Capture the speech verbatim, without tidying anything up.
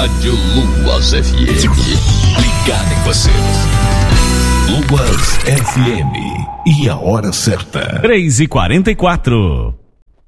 Rádio Luas F M. Ligado em você. Luas F M. E a hora certa. três e quarenta e quatro.